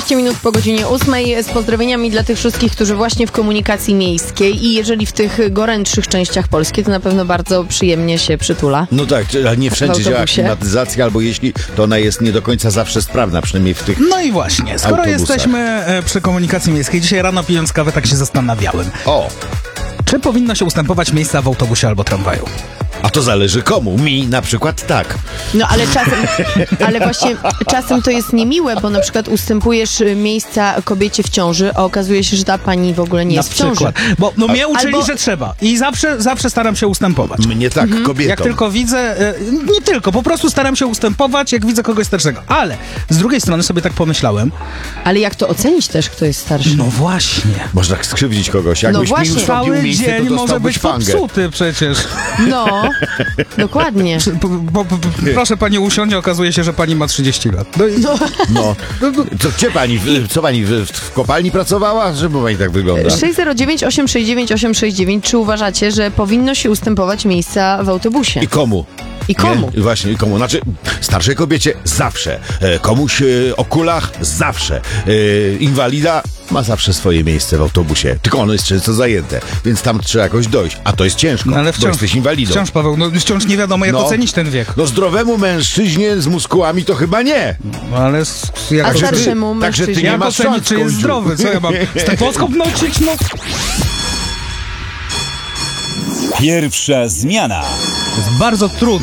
14 minut po godzinie 8 z pozdrowieniami dla tych wszystkich, którzy właśnie w komunikacji miejskiej i jeżeli w tych gorętszych częściach Polski, to na pewno bardzo przyjemnie się przytula. No tak, ale nie wszędzie działa autobusie. klimatyzacja, albo jeśli to ona jest nie do końca zawsze sprawna, przynajmniej w tych No i właśnie, skoro autobusach. jesteśmy przy komunikacji miejskiej, dzisiaj rano pijąc kawę tak się zastanawiałem. O, Czy powinno się ustępować miejsca w autobusie albo tramwaju? a to zależy komu. Mi na przykład tak. No ale właśnie czasem to jest niemiłe, bo na przykład ustępujesz miejsca kobiecie w ciąży, a okazuje się, że ta pani w ogóle nie jest w ciąży. Bo mnie uczyli, Albo- że trzeba. I zawsze staram się ustępować. Mnie tak, kobietom. Jak tylko widzę, nie tylko, po prostu staram się ustępować, jak widzę kogoś starszego. Ale z drugiej strony sobie tak pomyślałem, Ale jak to ocenić też, kto jest starszy? no właśnie, Można skrzywdzić kogoś. Jakbyś No mi właśnie. ustąpił cały miejsce, dzień to może dostałbyś być fangę. popsuty przecież. No, dokładnie. Proszę pani usiąść, okazuje się, że pani ma 30 lat. No i... No. Co pani w kopalni pracowała? Żeby pani tak wygląda? 609 869 869. Czy uważacie, że powinno się ustępować miejsca w autobusie? I komu? I komu? Nie? Właśnie, i komu? Znaczy, starszej kobiecie zawsze. Komuś o kulach zawsze. Inwalida ma zawsze swoje miejsce w autobusie. Tylko ono jest często zajęte, więc tam trzeba jakoś dojść. A to jest ciężko, No ale bo jesteś inwalidą. wciąż, Paweł, wciąż nie wiadomo, jak No. ocenić ten wiek. No zdrowemu mężczyźnie z muskułami to chyba nie. No ale jak A to starszemu Także ty mężczyźnie? nie Jak masz ocenić, szans, czy jest końcu. zdrowy? Co ja mam? Stetoskop nosić? No. Pierwsza zmiana. To jest bardzo trudne.